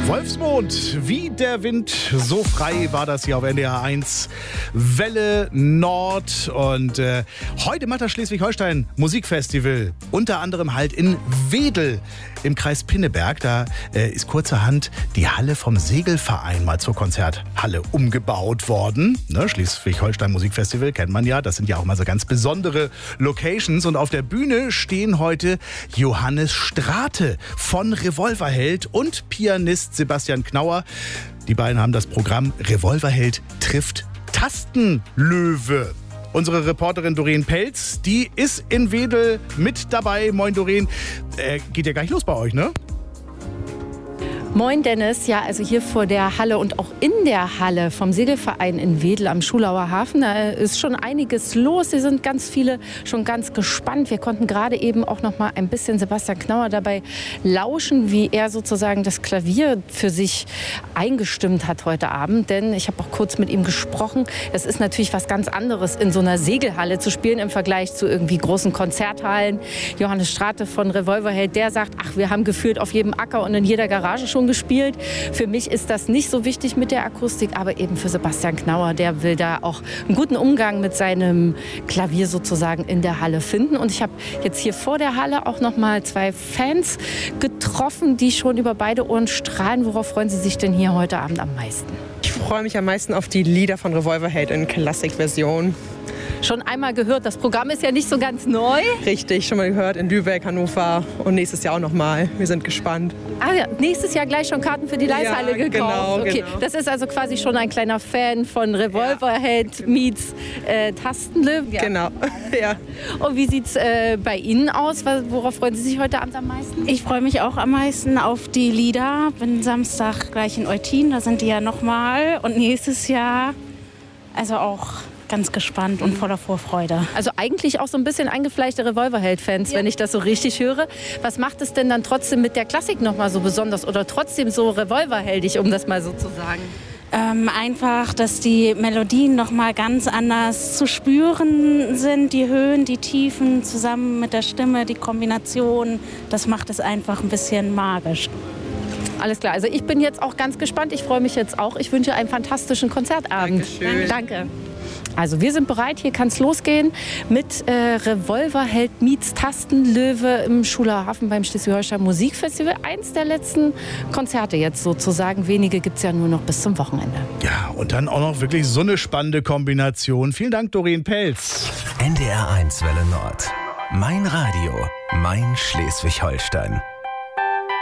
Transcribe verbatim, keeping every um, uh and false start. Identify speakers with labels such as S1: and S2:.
S1: Wolfsmond, wie der Wind, so frei war das hier auf N D R eins. Welle Nord. Und äh, heute macht das Schleswig-Holstein Musikfestival. Unter anderem halt in Wedel im Kreis Pinneberg. Da äh, ist kurzerhand die Halle vom Segelverein mal zur Konzerthalle umgebaut worden. Ne? Schleswig-Holstein Musikfestival kennt man ja. Das sind ja auch mal so ganz besondere Locations. Und auf der Bühne stehen heute Johannes Strate von Revolverheld und Pianist Sebastian Knauer. Die beiden haben das Programm Revolverheld trifft Tastenlöwe. Unsere Reporterin Doreen Pelz, die ist in Wedel mit dabei. Moin Doreen, äh, geht ja gleich los bei euch, ne?
S2: Moin Dennis, ja, also hier vor der Halle und auch in der Halle vom Segelverein in Wedel am Schulauer Hafen, da ist schon einiges los. Hier sind ganz viele schon ganz gespannt. Wir konnten gerade eben auch noch mal ein bisschen Sebastian Knauer dabei lauschen, wie er sozusagen das Klavier für sich eingestimmt hat heute Abend. Denn ich habe auch kurz mit ihm gesprochen. Es ist natürlich was ganz anderes, in so einer Segelhalle zu spielen im Vergleich zu irgendwie großen Konzerthallen. Johannes Strate von Revolverheld, der sagt, ach, wir haben gefühlt auf jedem Acker und in jeder Garage schon gespielt. Für mich ist das nicht so wichtig mit der Akustik, aber eben für Sebastian Knauer, der will da auch einen guten Umgang mit seinem Klavier sozusagen in der Halle finden. Und ich habe jetzt hier vor der Halle auch noch mal zwei Fans getroffen, die schon über beide Ohren strahlen. Worauf freuen Sie sich denn hier heute Abend am meisten?
S3: Ich freue mich am meisten auf die Lieder von Revolverheld in Klassikversion.
S2: Schon einmal gehört, das Programm ist ja nicht so ganz neu.
S3: Richtig, schon mal gehört in Lübeck, Hannover und nächstes Jahr auch noch mal. Wir sind gespannt.
S2: Ah ja, nächstes Jahr gleich schon Karten für die Leishalle
S3: ja,
S2: gekauft.
S3: Genau,
S2: okay,
S3: genau.
S2: Das ist also quasi schon ein kleiner Fan von Revolverheld ja. meets äh, Tastenlöwe.
S3: Ja. Genau, ja.
S2: Und wie sieht es äh, bei Ihnen aus? Worauf freuen Sie sich heute Abend am meisten?
S4: Ich freue mich auch am meisten auf die Lieder. Bin Samstag gleich in Eutin, da sind die ja noch mal. Und nächstes Jahr, also auch ganz gespannt und voller Vorfreude.
S2: Also eigentlich auch so ein bisschen eingefleischte Revolverheld-Fans, ja. wenn ich das so richtig höre. Was macht es denn dann trotzdem mit der Klassik noch mal so besonders oder trotzdem so revolverheldig, um das mal so zu sagen?
S4: Ähm, einfach, dass die Melodien noch mal ganz anders zu spüren sind. Die Höhen, die Tiefen zusammen mit der Stimme, die Kombination, das macht es einfach ein bisschen magisch.
S2: Alles klar, also ich bin jetzt auch ganz gespannt. Ich freue mich jetzt auch. Ich wünsche einen fantastischen Konzertabend.
S3: Dankeschön.
S2: Danke. Also wir sind bereit, hier kann es losgehen mit äh, Revolverheld meets Tastenlöwe im Schulauer Hafen beim Schleswig-Holstein Musikfestival. Eins der letzten Konzerte jetzt sozusagen. Wenige gibt es ja nur noch bis zum Wochenende.
S1: Ja, und dann auch noch wirklich so eine spannende Kombination. Vielen Dank, Doreen Pelz.
S5: N D R eins Welle Nord. Mein Radio, mein Schleswig-Holstein.